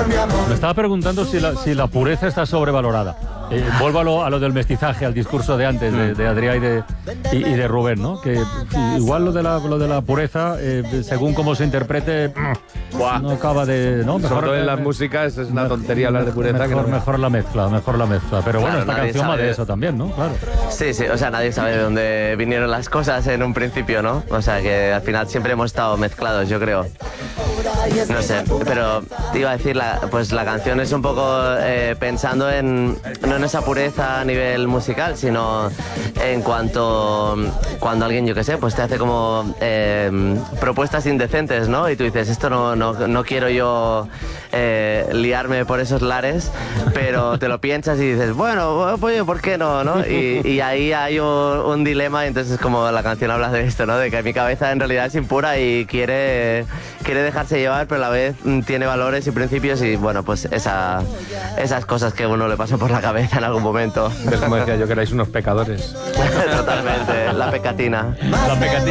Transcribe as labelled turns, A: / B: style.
A: Me estaba preguntando si la pureza está sobrevalorada. Vuelvo a lo del mestizaje, al discurso de antes, de Adrià y de Rubén, ¿no? Que igual lo de la pureza, según cómo se interprete, no acaba de... ¿no?
B: Sobre todo en las músicas es una tontería hablar de pureza.
A: Mejor la mezcla. Pero bueno,
C: Claro,
A: esta canción va de eso también, ¿no? Claro.
C: Sí, o sea, nadie sabe de dónde vinieron las cosas en un principio, ¿no? O sea, que al final siempre hemos estado mezclados, yo creo. No sé, pero te iba a decir, la canción es un poco pensando no en esa pureza a nivel musical, sino en cuanto cuando alguien, yo qué sé, pues te hace como propuestas indecentes, ¿no? Y tú dices, esto no quiero yo liarme por esos lares, pero te lo piensas y dices, bueno, pues ¿por qué no? Y ahí hay un dilema, y entonces como la canción habla de esto, ¿no? De que mi cabeza en realidad es impura y quiere dejarse llevar, pero a la vez tiene valores y principios, y bueno, pues esas cosas que a uno le pasan por la cabeza en algún momento.
B: Es como decía yo, que erais unos pecadores.
C: Totalmente, la pecatina.
A: La pecatina.